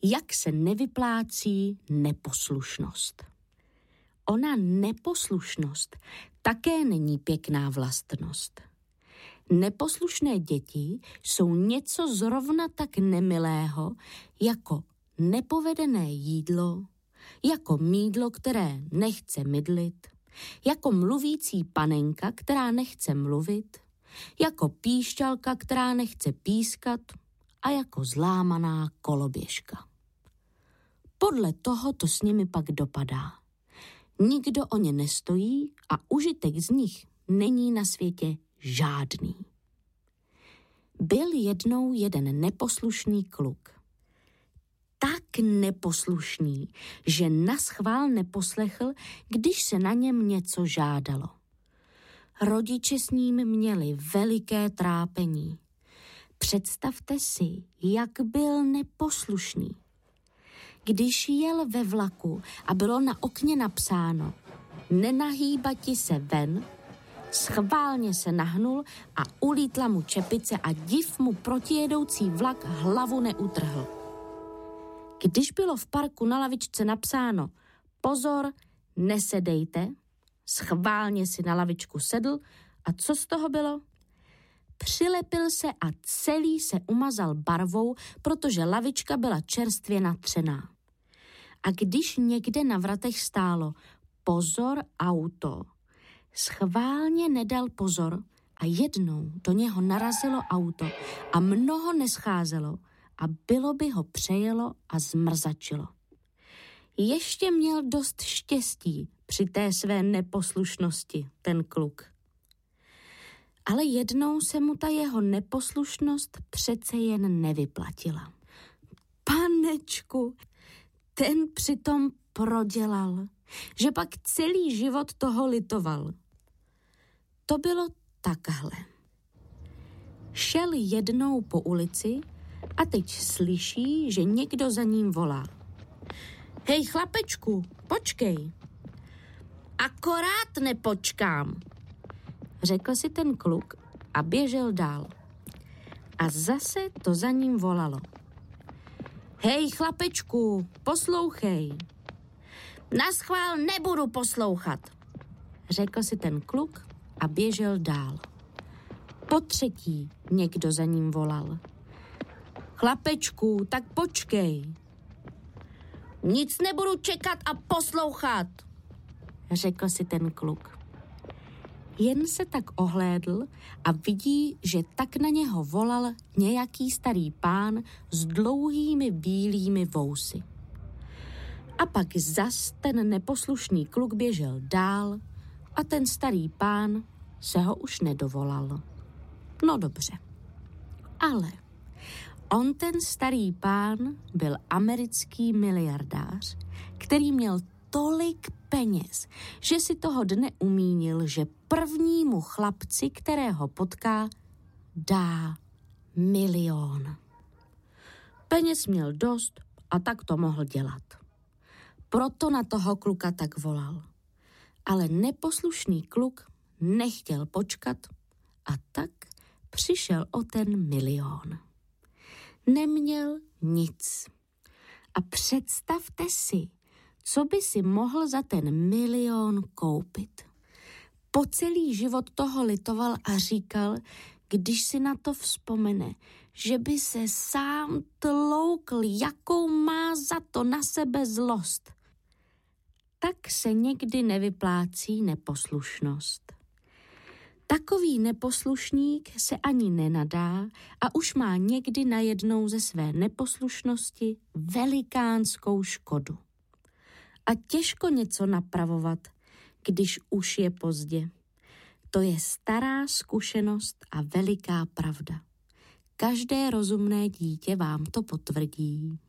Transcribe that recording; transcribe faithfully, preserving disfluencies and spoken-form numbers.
jak se nevyplácí neposlušnost. Ona neposlušnost také není pěkná vlastnost. Neposlušné děti jsou něco zrovna tak nemilého jako nepovedené jídlo, jako mýdlo, které nechce mydlit, jako mluvící panenka, která nechce mluvit, jako píšťalka, která nechce pískat a jako zlámaná koloběžka. Podle toho to s nimi pak dopadá. Nikdo o ně nestojí a užitek z nich není na světě žádný. Byl jednou jeden neposlušný kluk. Tak neposlušný, že naschvál neposlechl, když se na něm něco žádalo. Rodiče s ním měli veliké trápení. Představte si, jak byl neposlušný. Když jel ve vlaku a bylo na okně napsáno nenahýbati se ven, schválně se nahnul a ulítla mu čepice a div mu protijedoucí vlak hlavu neutrhl. Když bylo v parku na lavičce napsáno pozor, nesedejte, schválně si na lavičku sedl a co z toho bylo? Přilepil se a celý se umazal barvou, protože lavička byla čerstvě natřená. A když někde na vratech stálo pozor auto, schválně nedal pozor a jednou do něho narazilo auto a mnoho nescházelo a bylo by ho přejelo a zmrzačilo. Ještě měl dost štěstí při té své neposlušnosti, ten kluk. Ale jednou se mu ta jeho neposlušnost přece jen nevyplatila. Panečku, ten přitom prodělal, že pak celý život toho litoval. To bylo takhle. Šel jednou po ulici a teď slyší, že někdo za ním volá. Hej chlapečku, počkej. Akorát nepočkám, řekl si ten kluk a běžel dál. A zase to za ním volalo. Hej chlapečku, poslouchej. Naschvál nebudu poslouchat, řekl si ten kluk a běžel dál. Po třetí někdo za ním volal. Chlapečku, tak počkej. Nic nebudu čekat a poslouchat, řekl si ten kluk. Jen se tak ohlédl a vidí, že tak na něho volal nějaký starý pán s dlouhými bílými vousy. A pak zas ten neposlušný kluk běžel dál a ten starý pán se ho už nedovolal. No dobře. Ale on ten starý pán byl americký miliardář, který měl tolik peněz, že si toho dne umínil, že prvnímu chlapci, kterého potká, dá milion. Peněz měl dost a tak to mohl dělat. Proto na toho kluka tak volal. Ale neposlušný kluk nechtěl počkat a tak přišel o ten milion. Neměl nic. A představte si, co by si mohl za ten milion koupit. Po celý život toho litoval a říkal, když si na to vzpomene, že by se sám tloukl, jakou má za to na sebe zlost. Tak se někdy nevyplácí neposlušnost. Takový neposlušník se ani nenadá a už má někdy najednou ze své neposlušnosti velikánskou škodu. A těžko něco napravovat, když už je pozdě. To je stará zkušenost a veliká pravda. Každé rozumné dítě vám to potvrdí.